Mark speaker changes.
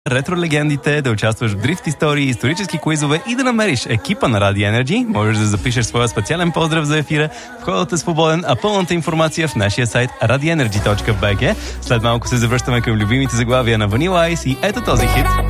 Speaker 1: Ретро-легендите, да участваш в дрифт истории, исторически куизове и да намериш екипа на Radio Energy, можеш да запишеш своя специален поздрав за ефира. Входът е свободен, а пълната информация в нашия сайт radioenergy.bg. След малко се завръщаме към любимите заглавия на Vanilla Ice и ето този хит.